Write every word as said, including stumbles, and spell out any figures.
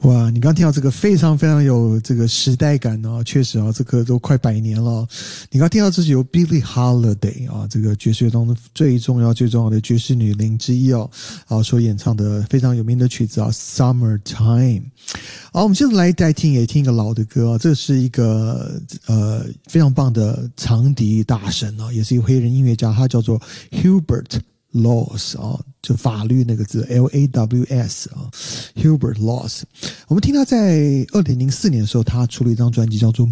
哇，你刚听到这个非常非常有这个时代感哦，确实啊，这个都快百年了。你刚听到这是由 Billie Holiday 啊，这个爵士乐中最重要最重要的爵士女伶之一哦，啊所演唱的非常有名的曲子啊 Summertime。好，我们现在来再听也听一个老的歌啊，这是一个呃非常棒的长笛大神啊，也是一个黑人音乐家，他叫做 Hubert Laws 啊，就法律那个字 L A W S 啊 Hubert Laws。 我们听他在二零零四年的时候，他出了一张专辑叫做